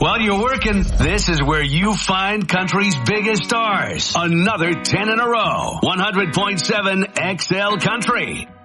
While you're working, this is where you find country's biggest stars. Another 10 in a row. 100.7 XL Country.